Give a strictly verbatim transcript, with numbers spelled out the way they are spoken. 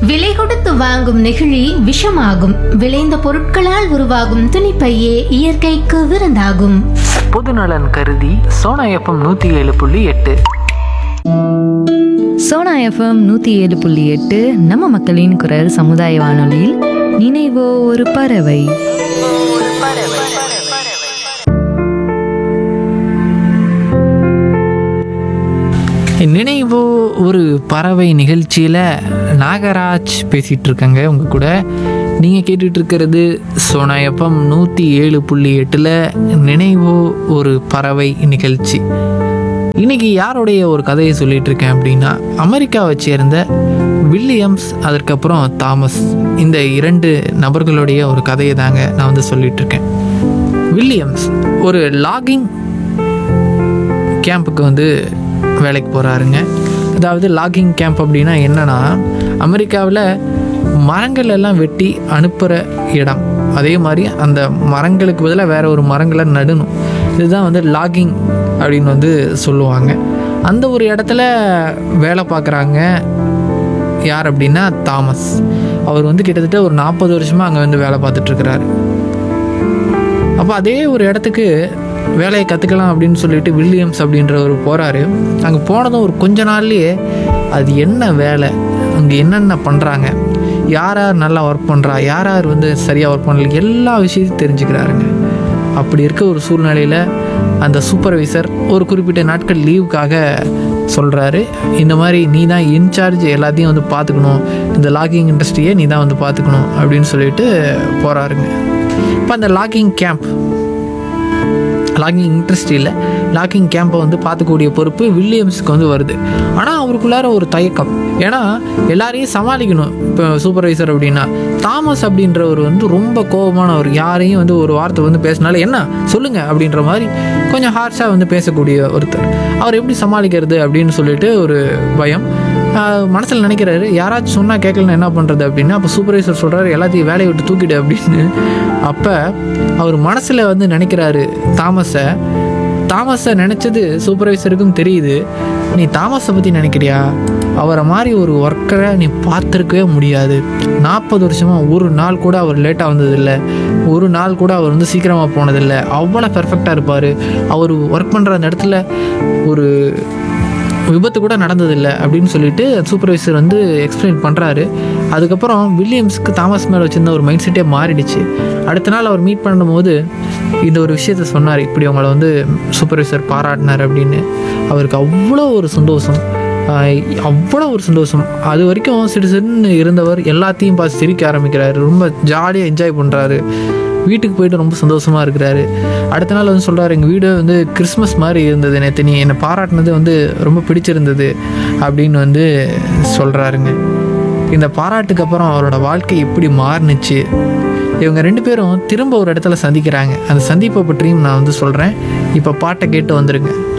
விலை கொடுத்து வாங்கும் நெகிழி விஷமாகும். விளைந்த பொருட்களால் உருவாகும் துணிப்பையே இயற்கைக்கு விருந்தாகும். பொதுநலன் கருதி சோனா எஃப்எம் நூத்தி ஏழு புள்ளி எட்டு. சோனா எஃப்எம் நூற்றி ஏழு புள்ளி எட்டு நம்ம மக்களின் குரல் சமுதாய வானொலியில் நினைவோ ஒரு பறவை. நினைவோ ஒரு பறவை நிகழ்ச்சியில் நாகராஜ் பேசிகிட்டு இருக்காங்க உங்கள் கூட. நீங்கள் கேட்டுட்டு இருக்கிறது சோனா எஃப்எம் நூற்றி ஏழு புள்ளி எட்டில் நினைவோ ஒரு பறவை நிகழ்ச்சி. இன்றைக்கி யாருடைய ஒரு கதையை சொல்லிகிட்டு இருக்கேன் அப்படின்னா, அமெரிக்காவை சேர்ந்த வில்லியம்ஸ், அதற்கப்புறம் தாமஸ், இந்த இரண்டு நபர்களுடைய ஒரு கதையை தாங்க நான் வந்து சொல்லிகிட்ருக்கேன். வில்லியம்ஸ் ஒரு லாகிங் கேம்புக்கு வந்து வேலைக்கு போகிறாருங்க. அதாவது லாகிங் கேம்ப் அப்படின்னா என்னென்னா, அமெரிக்காவில் மரங்கள் எல்லாம் வெட்டி அனுப்புகிற இடம். அதே மாதிரி அந்த மரங்களுக்கு பதிலாக வேறு ஒரு மரங்களை நடணும். இதுதான் வந்து லாகிங் அப்படின்னு வந்து சொல்லுவாங்க. அந்த ஒரு இடத்துல வேலை பார்க்குறாங்க. யார் அப்படின்னா தாமஸ். அவர் வந்து கிட்டத்தட்ட ஒரு நாற்பது வருஷமாக அங்கே வந்து வேலை பார்த்துட்ருக்கிறாரு. அப்போ அதே ஒரு இடத்துக்கு வேலையை கற்றுக்கலாம் அப்படின்னு சொல்லிட்டு வில்லியம்ஸ் அப்படின்றவர் போகிறாரு. அங்கே போனதும் ஒரு கொஞ்ச நாள்லேயே அது என்ன வேலை, அங்கே என்னென்ன பண்ணுறாங்க, யார் யார் நல்லா ஒர்க் பண்ணுறா, யார் யார் வந்து சரியாக ஒர்க் பண்ணல, எல்லா விஷயத்தையும் தெரிஞ்சுக்கிறாருங்க. அப்படி இருக்க ஒரு சூழ்நிலையில் அந்த சூப்பர்வைசர் ஒரு குறிப்பிட்ட நாட்கள் லீவுக்காக சொல்கிறாரு, இந்த மாதிரி நீ தான் இன்சார்ஜ், எல்லாத்தையும் வந்து பார்த்துக்கணும், இந்த லாகிங் இண்டஸ்ட்ரியை நீ தான் வந்து பார்த்துக்கணும் அப்படின்னு சொல்லிட்டு போகிறாருங்க. இப்போ அந்த லாகிங் கேம்ப், லாகிங் இண்டஸ்ட்ரியில் லாகிங் கேம்பை வந்து பார்த்துக்கூடிய பொறுப்பு வில்லியம்ஸுக்கு வந்து வருது. ஆனால் அவருக்குள்ளார ஒரு தயக்கம். ஏன்னா எல்லாரையும் சமாளிக்கணும். இப்போ சூப்பர்வைசர் அப்படின்னா, தாமஸ் அப்படின்றவர் வந்து ரொம்ப கோபமானவர். யாரையும் வந்து ஒரு வார்த்தை வந்து பேசினால என்ன சொல்லுங்கள் அப்படின்ற மாதிரி கொஞ்சம் ஹார்ஷாக வந்து பேசக்கூடிய ஒருத்தர். அவர் எப்படி சமாளிக்கிறது அப்படின்னு சொல்லிட்டு ஒரு பயம் மனசில் நினைக்கிறாரு. யாராச்சும் சொன்னால் கேட்கலன்னு என்ன பண்ணுறது அப்படின்னா, அப்போ சூப்பர்வைசர் சொல்கிறாரு எல்லாத்தையும் வேலையை விட்டு தூக்கிடு அப்படின்னு. அப்போ அவர் மனசில் வந்து நினைக்கிறாரு தாமஸை. தாமஸை நினச்சது சூப்பர்வைசருக்கும் தெரியுது. நீ தாமஸை பற்றி நினைக்கிறியா, அவரை மாதிரி ஒரு ஒர்க்கரை நீ பார்த்துருக்கவே முடியாது. நாற்பது வருஷமாக ஒரு நாள் கூட அவர் லேட்டாக வந்ததில்லை, ஒரு நாள் கூட அவர் வந்து சீக்கிரமாக போனதில்லை, அவ்வளோ பெர்ஃபெக்டாக இருப்பார். அவர் ஒர்க் பண்ணுற அந்த இடத்துல ஒரு விபத்து கூட நடந்ததில்லை அப்படின்னு சொல்லிட்டு சூப்பர்வைசர் வந்து எக்ஸ்பிளைன் பண்ணுறாரு. அதுக்கப்புறம் வில்லியம்ஸுக்கு தாமஸ் மேலே வச்சுருந்த ஒரு மைண்ட் செட்டே மாறிடுச்சு. அடுத்த நாள் அவர் மீட் பண்ணும்போது இந்த ஒரு விஷயத்த சொன்னார், இப்படி அவங்கள வந்து சூப்பர்வைசர் பாராட்டினார் அப்படின்னு. அவருக்கு அவ்வளோ ஒரு சந்தோஷம், அவ்வளோ ஒரு சந்தோஷம். அது வரைக்கும் சிடுசிடுன்னு இருந்தவர் எல்லாத்தையும் பார்த்து சிரிக்க ஆரம்பிக்கிறாரு. ரொம்ப ஜாலியாக என்ஜாய் பண்ணுறாரு. வீட்டுக்கு போய்ட்டு ரொம்ப சந்தோஷமாக இருக்கிறாரு. அடுத்த நாள் வந்து சொல்கிறார், எங்கள் வீடு வந்து கிறிஸ்மஸ் மாதிரி இருந்தது, நேற்று நீ என்னை பாராட்டினது வந்து ரொம்ப பிடிச்சிருந்தது அப்படின்னு வந்து சொல்கிறாருங்க. இந்த பாராட்டுக்கு அப்புறம் அவரோட வாழ்க்கை எப்படி மாறுனுச்சு. இவங்க ரெண்டு பேரும் திரும்ப ஒரு இடத்துல சந்திக்கிறாங்க. அந்த சந்திப்பை பற்றியும் நான் வந்து சொல்கிறேன். இப்போ பாட்டை கேட்டு வந்துருங்க.